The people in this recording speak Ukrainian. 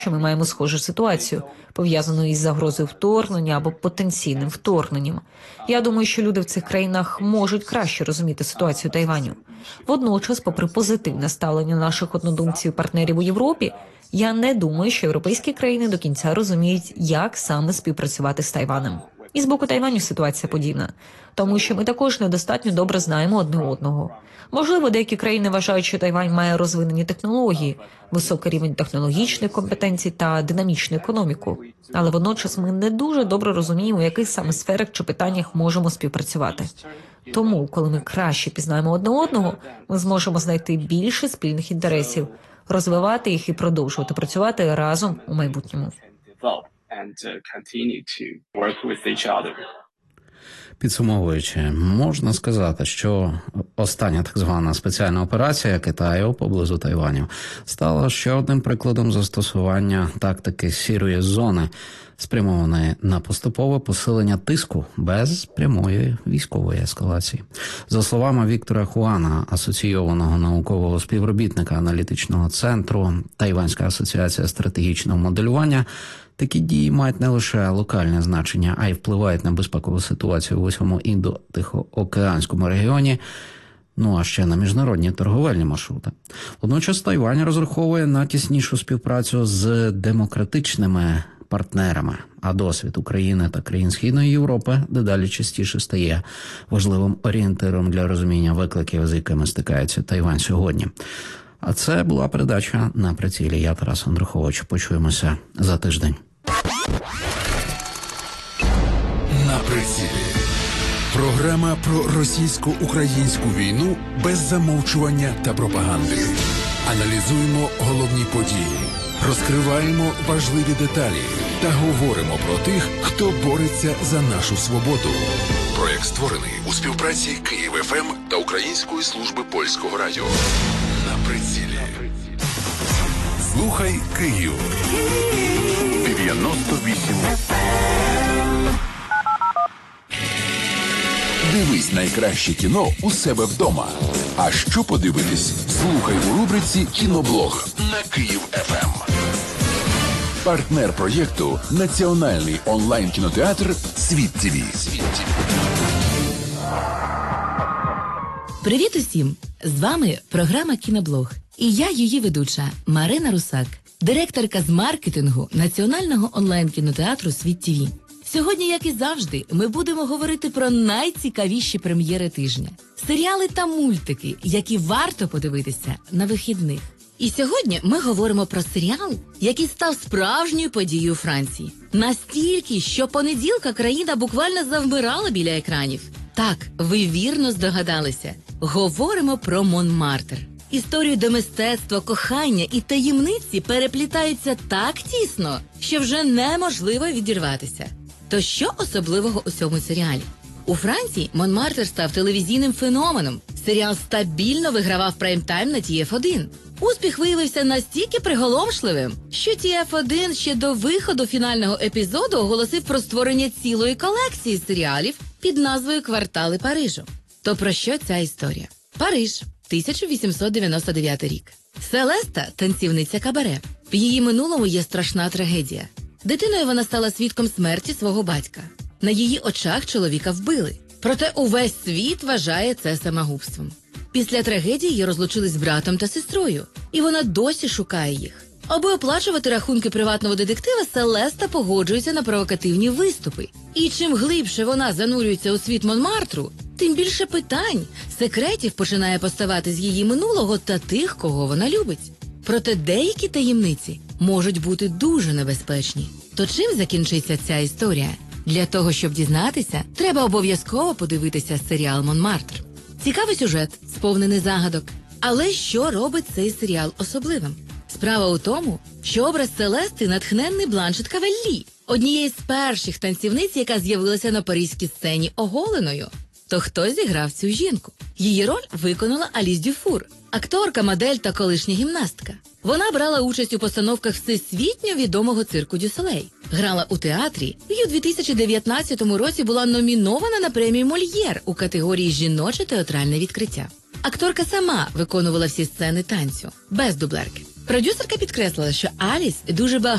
що ми маємо схожу ситуацію, пов'язану із загрозою вторгнення або потенційним вторгненням. Я думаю, що люди в цих країнах можуть краще розуміти ситуацію Тайваню. Водночас, попри позитивне ставлення наших однодумців і партнерів у Європі, я не думаю, що європейські країни до кінця розуміють, як саме співпрацювати з Тайванем. І з боку Тайваню ситуація подібна, тому що ми також недостатньо добре знаємо одне одного. Можливо, деякі країни вважають, що Тайвань має розвинені технології, високий рівень технологічних компетенцій та динамічну економіку. Але водночас ми не дуже добре розуміємо, у яких саме сферах чи питаннях можемо співпрацювати. Тому, коли ми краще пізнаємо одне одного, ми зможемо знайти більше спільних інтересів, розвивати їх і продовжувати працювати разом у майбутньому. Підсумовуючи, можна сказати, що остання так звана спеціальна операція Китаю поблизу Тайваню стала ще одним прикладом застосування тактики сірої зони, спрямованої на поступове посилення тиску без прямої військової ескалації. За словами Віктора Хуана, асоційованого наукового співробітника аналітичного центру Тайванська асоціація стратегічного моделювання, такі дії мають не лише локальне значення, а й впливають на безпекову ситуацію у усьому Індо-Тихоокеанському регіоні, а ще на міжнародні торговельні маршрути. Водночас Тайвань розраховує на тіснішу співпрацю з демократичними партнерами, а досвід України та країн Східної Європи дедалі частіше стає важливим орієнтиром для розуміння викликів, з якими стикається Тайвань сьогодні. А це була передача «На прицілі». Я Тарас Андрухович. Почуємося за тиждень. «На прицілі». Програма про російсько-українську війну без замовчування та пропаганди. Аналізуємо головні події, розкриваємо важливі деталі та говоримо про тих, хто бореться за нашу свободу. Проєкт створений у співпраці Київ ФМ та Української служби польського радіо. На прицілі. Слухай Київ. 98 FM. Дивись найкраще кіно у себе вдома. А що подивитись? Слухай у рубриці «Кіноблог» на Київ ФМ. Партнер проєкту – національний онлайн-кінотеатр «Світ ТВ». Привіт усім! З вами програма «Кіноблог». І я її ведуча Марина Русак, директорка з маркетингу національного онлайн-кінотеатру «Світ ТВ». Сьогодні, як і завжди, ми будемо говорити про найцікавіші прем'єри тижня. Серіали та мультики, які варто подивитися на вихідних. І сьогодні ми говоримо про серіал, який став справжньою подією Франції. Настільки, що понеділка країна буквально завмирала біля екранів. Так, ви вірно здогадалися. Говоримо про «Монмартр». Історію, де мистецтво, кохання і таємниці переплітаються так тісно, що вже неможливо відірватися. То що особливого у цьому серіалі? У Франції «Монмартр» став телевізійним феноменом. Серіал стабільно вигравав прайм-тайм на TF1. Успіх виявився настільки приголомшливим, що TF1 ще до виходу фінального епізоду оголосив про створення цілої колекції серіалів під назвою «Квартали Парижу». То про що ця історія? Париж, 1899 рік. Селеста – танцівниця кабаре. В її минулому є страшна трагедія. Дитиною вона стала свідком смерті свого батька. На її очах чоловіка вбили. Проте увесь світ вважає це самогубством. Після трагедії її розлучили з братом та сестрою, і вона досі шукає їх. Аби оплачувати рахунки приватного детектива, Селеста погоджується на провокативні виступи. І чим глибше вона занурюється у світ Монмартру, тим більше питань, секретів починає поставати з її минулого та тих, кого вона любить. Проте деякі таємниці можуть бути дуже небезпечні. То чим закінчиться ця історія? Для того, щоб дізнатися, треба обов'язково подивитися серіал «Монмартр». Цікавий сюжет, сповнений загадок. Але що робить цей серіал особливим? Справа у тому, що образ Селести натхненний Бланшет Кавеллі, однієї з перших танцівниць, яка з'явилася на паризькій сцені оголеною. То хто зіграв цю жінку? Її роль виконала Аліс Дюфур, акторка, модель та колишня гімнастка. Вона брала участь у постановках всесвітньо відомого цирку «Дю Солей». Грала у театрі і у 2019 році була номінована на премію «Мольєр» у категорії «Жіноче театральне відкриття». Акторка сама виконувала всі сцени танцю, без дублерки. Продюсерка підкреслила, що Аліс дуже багато